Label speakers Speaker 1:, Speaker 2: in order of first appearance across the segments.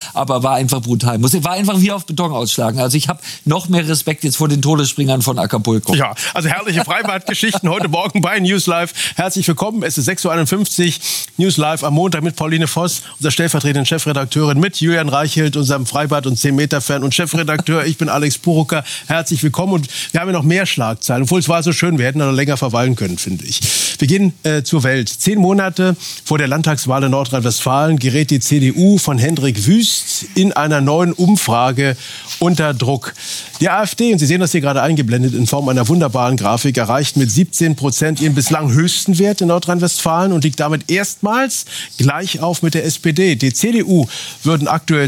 Speaker 1: aber war einfach brutal. War einfach wie auf Beton ausschlagen. Also ich habe noch mehr Respekt jetzt vor den Todesspringern von Acapulco.
Speaker 2: Ja, also herrliche Freibadgeschichten heute Morgen bei News Live. Herzlich willkommen. Es ist 6:51 Uhr. News Live am Montag mit Pauline Voss, unserer stellvertretenden Chefredakteurin, mit Julian Reichelt, unserem Freibad- und 10-Meter-Fan und Chefredakteur. Ich bin Alex Purucker. Herzlich willkommen. Und wir haben ja noch mehr Schlagzeilen. Obwohl es war so schön, wir hätten noch länger verweilen können, finde ich. Wir gehen zur Welt. 10 Monate vor der Landtagswahl in Nordrhein-Westfalen gerät die CDU von Hendrik Wüst in einer neuen Umfrage unter Druck. Die AfD, und Sie sehen das hier gerade eingeblendet in Form einer wunderbaren Grafik, erreicht mit 17% ihren bislang höchsten Wert in Nordrhein-Westfalen und liegt damit erstmals gleich auf mit der SPD. Die CDU würden aktuell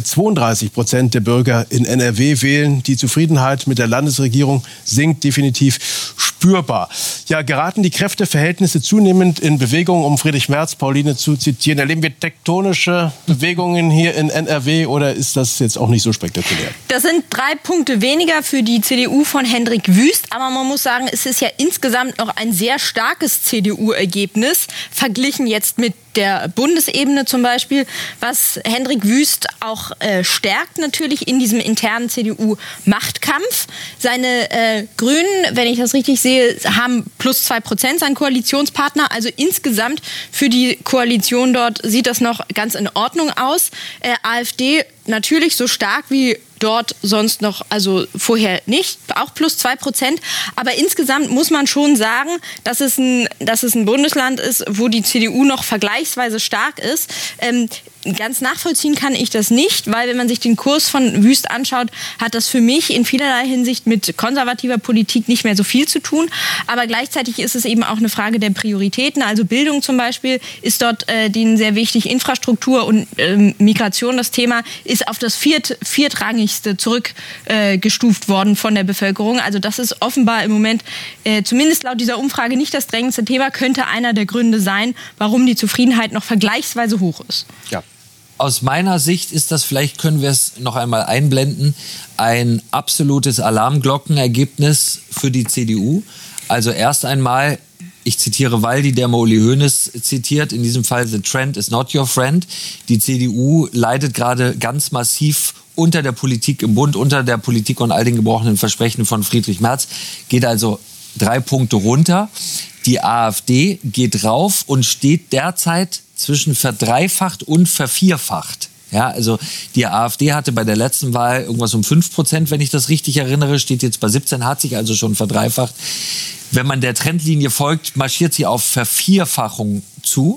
Speaker 2: 32% der Bürger in NRW wählen. Die Zufriedenheit mit der Landesregierung sinkt definitiv spürbar. Ja, geraten die Kräfteverhältnisse zunehmend in Bewegung, um Friedrich Merz, Pauline zu zitieren. Erleben wir tektonische Bewegungen hier in NRW oder ist das jetzt auch nicht so spektakulär?
Speaker 3: Das sind 3 Punkte weniger für die CDU von Hendrik Wüst. Aber man muss sagen, es ist ja insgesamt noch ein sehr starkes CDU-Ergebnis, verglichen jetzt mit der Bundesebene zum Beispiel, was Hendrik Wüst auch stärkt natürlich in diesem internen CDU-Machtkampf. Seine Grünen, wenn ich das richtig sehe, haben plus 2%, sein Koalitionspartner. Also insgesamt für die Koalition dort sieht das noch ganz in Ordnung aus. AfD natürlich so stark wie dort sonst noch, also vorher nicht, auch plus 2%. Aber insgesamt muss man schon sagen, dass es ein Bundesland ist, wo die CDU noch vergleichsweise stark ist. Ganz nachvollziehen kann ich das nicht, weil wenn man sich den Kurs von Wüst anschaut, hat das für mich in vielerlei Hinsicht mit konservativer Politik nicht mehr so viel zu tun. Aber gleichzeitig ist es eben auch eine Frage der Prioritäten. Also Bildung zum Beispiel ist dort denen sehr wichtig. Infrastruktur und Migration, das Thema, ist auf das viertrangigste zurückgestuft worden von der Bevölkerung. Also das ist offenbar im Moment, zumindest laut dieser Umfrage, nicht das drängendste Thema. Könnte einer der Gründe sein, warum die Zufriedenheit noch vergleichsweise hoch ist.
Speaker 1: Ja. Aus meiner Sicht ist das, vielleicht können wir es noch einmal einblenden, ein absolutes Alarmglockenergebnis für die CDU. Also erst einmal, ich zitiere Waldi, der mal Uli Hoeneß zitiert, in diesem Fall, the trend is not your friend. Die CDU leidet gerade ganz massiv unter der Politik im Bund, unter der Politik und all den gebrochenen Versprechen von Friedrich Merz, geht also 3 Punkte runter. Die AfD geht rauf und steht derzeit zwischen verdreifacht und vervierfacht. Ja, also die AfD hatte bei der letzten Wahl irgendwas um 5%, wenn ich das richtig erinnere, steht jetzt bei 17, hat sich also schon verdreifacht. Wenn man der Trendlinie folgt, marschiert sie auf Vervierfachung zu.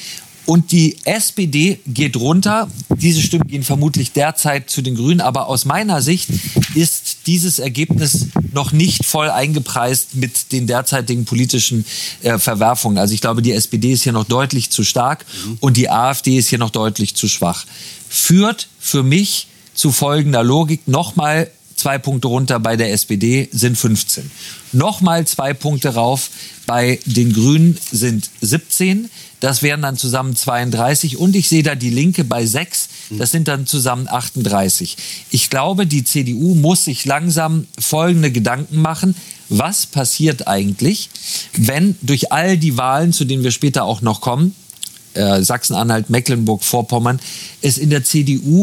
Speaker 1: Und die SPD geht runter. Diese Stimmen gehen vermutlich derzeit zu den Grünen. Aber aus meiner Sicht ist dieses Ergebnis noch nicht voll eingepreist mit den derzeitigen politischen Verwerfungen. Also ich glaube, die SPD ist hier noch deutlich zu stark und die AfD ist hier noch deutlich zu schwach. Führt für mich zu folgender Logik: nochmal 2 Punkte runter bei der SPD sind 15. Nochmal 2 Punkte rauf bei den Grünen sind 17. Das wären dann zusammen 32. Und ich sehe da die Linke bei 6. Das sind dann zusammen 38. Ich glaube, die CDU muss sich langsam folgende Gedanken machen. Was passiert eigentlich, wenn durch all die Wahlen, zu denen wir später auch noch kommen, Sachsen-Anhalt, Mecklenburg-Vorpommern, es in der CDU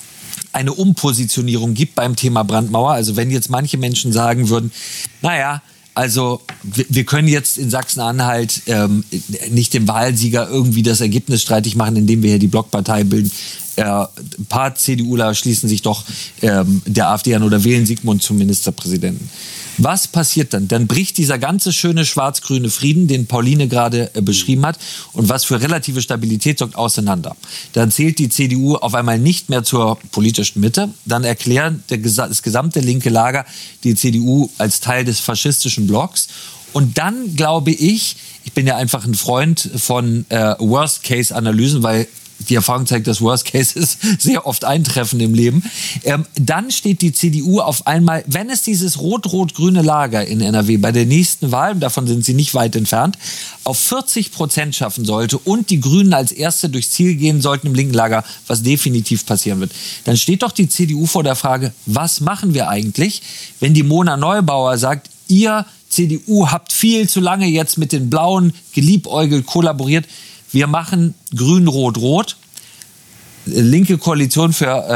Speaker 1: eine Umpositionierung gibt beim Thema Brandmauer. Also wenn jetzt manche Menschen sagen würden, naja, also wir können jetzt in Sachsen-Anhalt nicht dem Wahlsieger irgendwie das Ergebnis streitig machen, indem wir hier die Blockpartei bilden. Ein paar CDUler schließen sich doch der AfD an oder wählen Sigmund zum Ministerpräsidenten. Was passiert dann? Dann bricht dieser ganze schöne schwarz-grüne Frieden, den Pauline gerade beschrieben hat und was für relative Stabilität sorgt, auseinander. Dann zählt die CDU auf einmal nicht mehr zur politischen Mitte. Dann erklärt das gesamte linke Lager die CDU als Teil des faschistischen Blocks. Und dann glaube ich bin ja einfach ein Freund von Worst-Case-Analysen, weil die Erfahrung zeigt, dass Worst Cases sehr oft eintreffen im Leben. Dann steht die CDU auf einmal, wenn es dieses rot-rot-grüne Lager in NRW bei der nächsten Wahl, davon sind sie nicht weit entfernt, auf 40% schaffen sollte und die Grünen als Erste durchs Ziel gehen sollten im linken Lager, was definitiv passieren wird, dann steht doch die CDU vor der Frage, was machen wir eigentlich, wenn die Mona Neubauer sagt, ihr CDU habt viel zu lange jetzt mit den Blauen geliebäugelt, kollaboriert, wir machen Grün-Rot-Rot, linke Koalition für